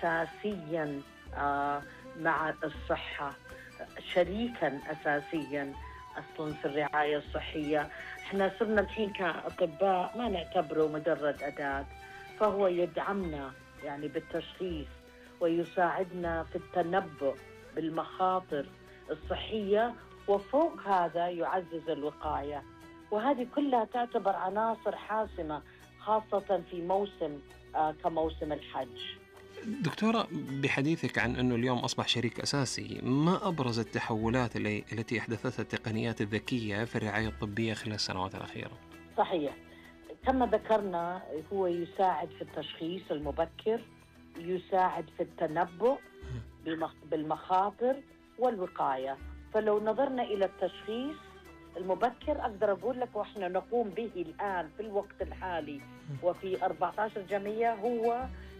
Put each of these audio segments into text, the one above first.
أساسيا مع الصحة، شريكا أساسيا أصلا في الرعاية الصحية. احنا صرنا الحين كأطباء ما نعتبره مجرد أداة، فهو يدعمنا يعني بالتشخيص ويساعدنا في التنبؤ بالمخاطر الصحية، وفوق هذا يعزز الوقاية. وهذه كلها تعتبر عناصر حاسمة خاصة في موسم كموسم الحج. دكتورة، بحديثك عن أنه اليوم أصبح شريك أساسي، ما أبرز التحولات التي أحدثتها التقنيات الذكية في الرعاية الطبية خلال السنوات الأخيرة؟ صحيح، كما ذكرنا هو يساعد في التشخيص المبكر، يساعد في التنبؤ بالمخاطر والوقاية. فلو نظرنا إلى التشخيص المبكر أقدر أقول لك وإحنا نقوم به الآن في الوقت الحالي وفي 14 جمعية هو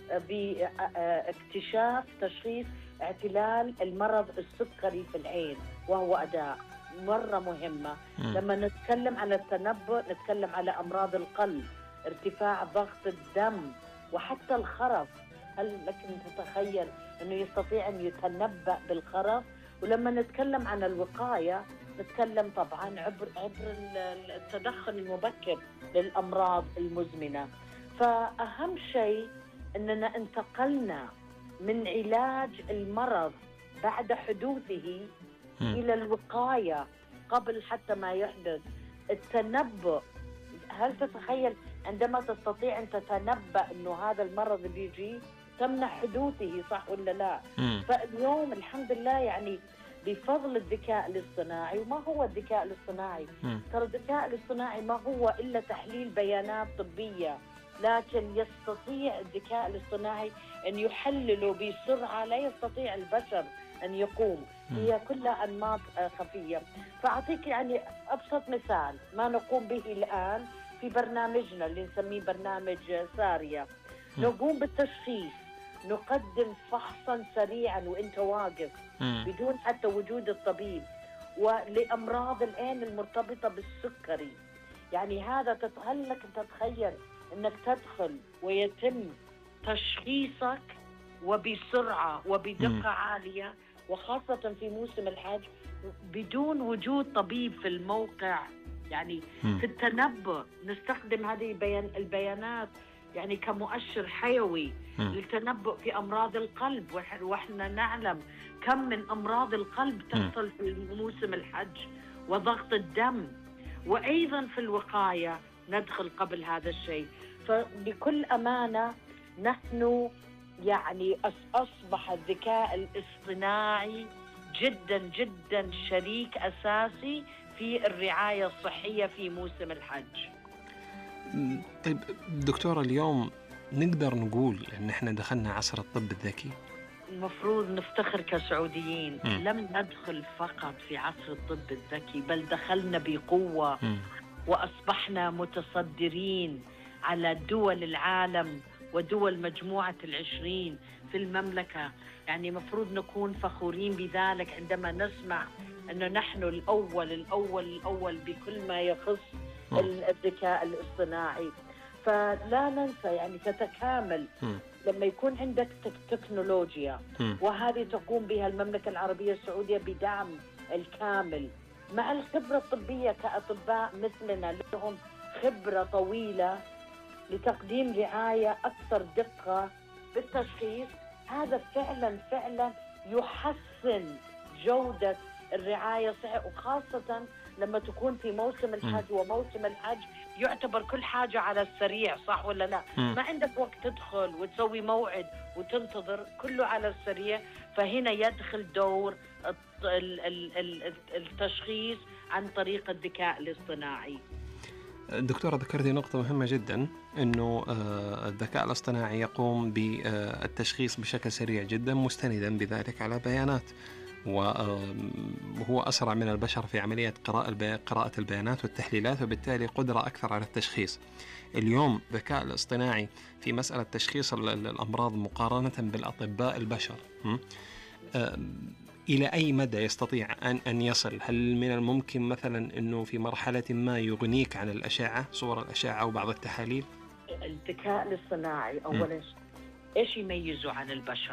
باكتشاف تشخيص اعتلال المرض السكري في العين، وهو أداة مرة مهمة. لما نتكلم على التنبؤ نتكلم على أمراض القلب، ارتفاع ضغط الدم، وحتى الخرف. هل لك أن تتخيل أنه يستطيع أن يتنبأ بالخرف؟ ولما نتكلم عن الوقاية نتكلم طبعا عبر التدخل المبكر للأمراض المزمنة. فأهم شيء أننا انتقلنا من علاج المرض بعد حدوثه إلى الوقاية قبل حتى ما يحدث. التنبؤ، هل تتخيل عندما تستطيع أن تتنبأ أنه هذا المرض بيجي تمنع حدوثه، صح ولا لا؟ فاليوم الحمد لله يعني بفضل الذكاء الاصطناعي. وما هو الذكاء الاصطناعي؟ ترى الذكاء الاصطناعي ما هو إلا تحليل بيانات طبية، لكن يستطيع الذكاء الاصطناعي أن يحلله بسرعة لا يستطيع البشر أن يقوم. هي كلها أنماط خفية. فأعطيك يعني أبسط مثال ما نقوم به الآن في برنامجنا اللي نسميه برنامج سارية. نقوم بالتشخيص، نقدم فحصا سريعا وانت واقف بدون حتى وجود الطبيب، ولأمراض العين المرتبطة بالسكري. يعني هذا هل لك تتخيل انك تدخل ويتم تشخيصك وبسرعة وبدقة عالية، وخاصة في موسم الحج بدون وجود طبيب في الموقع. يعني في التنبؤ نستخدم هذه البيانات يعني كمؤشر حيوي للتنبؤ في أمراض القلب، وإحنا نعلم كم من أمراض القلب تحصل في موسم الحج، وضغط الدم. وأيضا في الوقاية ندخل قبل هذا الشيء. فبكل أمانة نحن يعني أصبح الذكاء الاصطناعي جدا جدا شريك أساسي في الرعاية الصحية في موسم الحج. طيب دكتورة، اليوم نقدر نقول أن احنا دخلنا عصر الطب الذكي؟ المفروض نفتخر كسعوديين لم ندخل فقط في عصر الطب الذكي، بل دخلنا بقوة وأصبحنا متصدرين على دول العالم ودول مجموعة 20 في المملكة. يعني مفروض نكون فخورين بذلك عندما نسمع أنه نحن الأول بكل ما يخص الذكاء الاصطناعي. فلا ننسى يعني تتكامل لما يكون عندك تكنولوجيا، وهذه تقوم بها المملكة العربية السعودية بدعم الكامل مع الخبرة الطبية كأطباء مثلنا لهم خبرة طويلة لتقديم رعاية أكثر دقة بالتشخيص. هذا فعلا يحسن جودة الرعاية الصحية، وخاصة لما تكون في موسم الحج. وموسم الحج يعتبر كل حاجة على السريع، صح ولا لا؟ ما عندك وقت تدخل وتسوي موعد وتنتظر، كله على السريع. فهنا يدخل دور التشخيص عن طريق الذكاء الاصطناعي. دكتورة، ذكرتي نقطة مهمة جدا، أنه الذكاء الاصطناعي يقوم بالتشخيص بشكل سريع جدا مستندا بذلك على بيانات، وهو أسرع من البشر في عملية قراءة البيانات والتحليلات، وبالتالي قدرة أكثر على التشخيص. اليوم الذكاء الاصطناعي في مسألة تشخيص الأمراض مقارنة بالأطباء البشر إلى أي مدى يستطيع أن يصل؟ هل من الممكن مثلا أنه في مرحلة ما يغنيك عن الأشعة، صور الأشعة أو بعض التحاليل؟ الذكاء الاصطناعي أولا إيش يميزه عن البشر؟